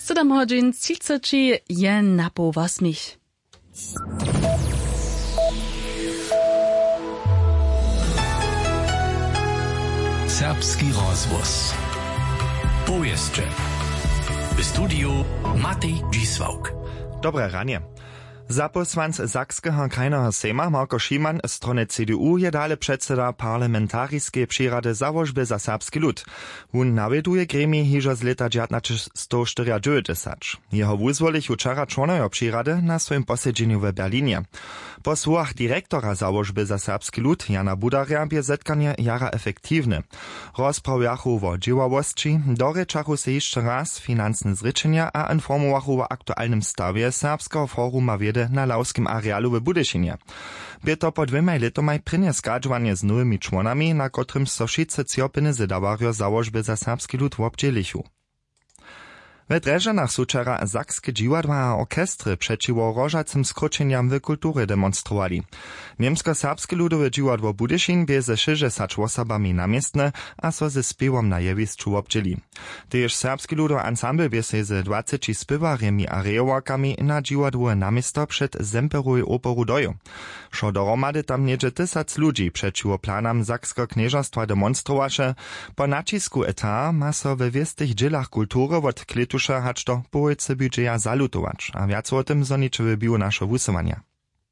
7 hodin 30 je na po 8. Serbski rozvoz. Powieszcze. W studiu Matej Dzisłauk. Dobre ranie. Zaposłanc Sakskiego krajnego Sejma Marko Šiman z strony CDU je dale przedseda parlamentarijskiej przyrady założby za serbski lud. On nawieduje gremii hižo z leta 1994. Jeho wyzwolich uczara członojo przyrady na swoim posiedzeniu w Berlinie. Po słowach dyrektora założby za serbski lud Jana Budarja bie zetkanie jara efektywne. Rozprawiachu o dzieławości, doryczachu se jeszcze raz finansne zryczenia a informowachu o aktualnym stawie serbskiego foruma wiedy na lauskim arealu w Budyszynie. Bie to po 2 letomaj prynie skadżowanie z nowymi członami, na kotrym so wszyscy cjopiny zedawario założby za serbski lud w obdzielichu. W Dreżanach su wczera sakskie dziwadła a orkestry przeciwo rożacym skróczeniam w kultury demonstrowali. Niemsko-serbskie ludowe dziwadło Budyszin bie ze 60 osobami namiestne, a so ze spiewom na jewisczu obdzieli. Tyż serbski ludowy ensemble bie se ze 20 spiewarjemi a rejołakami na dziwadło namiesto przed Zemperuj operu doju. Szo doromady tam niedzie 1000 ludzi przeciwo planam sakskiego knieżastwa demonstrowaše, po nacisku eta ma so we wiestych dzielach kultury od klitu hacz to połojce budżeja zalutować, a wiac o tym zoniczyły biło nasze wusowania.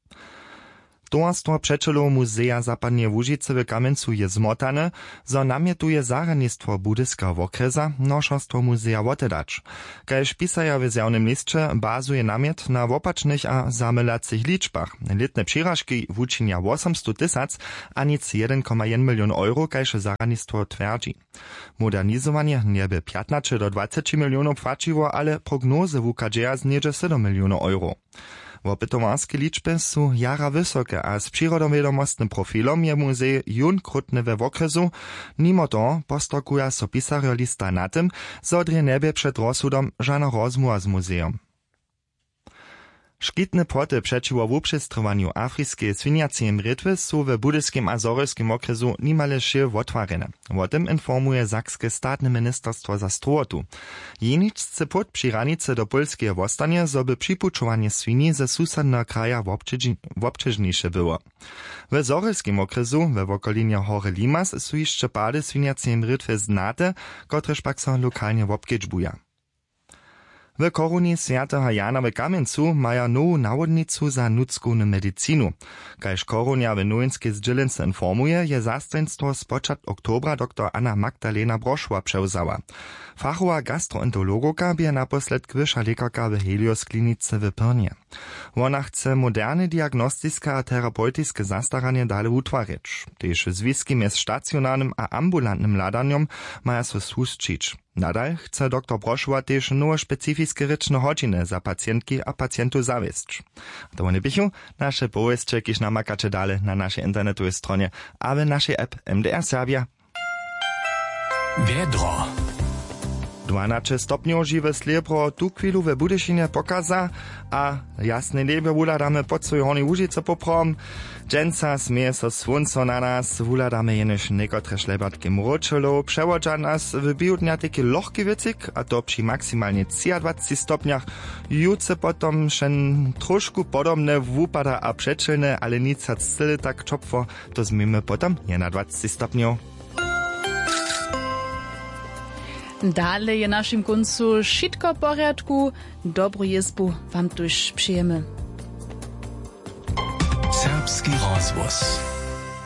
Towarstwo przeczelo Muzeja Zapadnie Łužice w Kamencu je zmotane, zo namietuje zaradnictwo budyskiego okresa, noszostwo muzeja wotedacz. Kajż pisaja w zjawnym liście bazuje namiet na wopacznych a zamylacych liczbach. Letne przyrażki wuczynia 800 000, a nic 1,1 milion euro, kajż zaradnictwo twierdzi. Modernizowanie nieby 15 do 20 milionów płaciło, ale prognozy wukadzieja zniedzie 7 milionów euro. Opytowarskie liczby są jara wysokie, a z przyrodowiadomostnym profilom je muzej jun krutny we okresu. Mimo to postokuje so pisario lista na tym, zo drje niebie przed rozsudom żadna rozmowa z muzeum. Szkitne płoty przeciwo wuprzestrowaniu afryckiej swiniacej mrytwy są w budyskim a zoryskim okresu nimale šir otwarene. O tym informuje sakskie statne ministerstwo za strowotu. Jeniczcy płot przy ranicy do Polskiej wostanie, zoby przypuczowanie swini ze susednego kraja wobczyżniejsze było. W zoryskim okresu, w okolinie Hory Limas, są jeszcze pady swiniacej mrytwy znate, kotreż pak są lokalnie wobkiedźbuja. W koruni Świętego Jana w Kamencu maja nową nawodnicu za nudzką medycinu. Kajż korunia w Nowinskiej Zdźilence informuje, je zastępstwo z początku oktobra dr Anna Magdalena Broszła przełzała. Fachowa gastroenterologoka bie naposled wyższa lekarka w Helios klinice w Pyrnie. Ona chce moderne diagnostyske a terapeutyczne zastaranie dalej utworzyć. Też związki między stacjonarnym a ambulantnym ladaniom maja so susczyć. Nadal chce dr Broszła też nowe specyficzne ryczne godziny za pacjentki a pacjentów zawiesć. To one bychu nasze powieści, kiż namakacie dalej na naszej internetowej stronie, a w naszej app MDR Serbia. Wiedro. 12 stopniów žiwe sliepro tu chwilu w Budyszynie pokaza, a jasne niebie wuladamy pod swojej Hornej Łužice poprom. Dżęca smieje so słonco na nas, wuladamy jenoż niekotre szlebatki mročelo, przewodza nas w biudnia taki lohki wycyk, a to przy maksymalnie 23 stopniach. Jutce potom šen trošku podobne wupada a przeczylne, ale nic styl tak czopwo, to zmiemy potom je na 20 stopniów. Dalej je naszym końcu wszystko w porядku. Dobrą jezbu wam tuż przyjemy. Serbski rozvoz.